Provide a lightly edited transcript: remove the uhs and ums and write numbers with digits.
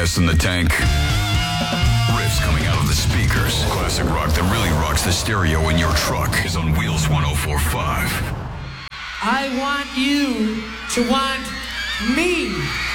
gas in the tank. Riffs coming out of the speakers. Classic rock that really rocks the stereo in your truck is on Wheels 104.5. I want you to want me.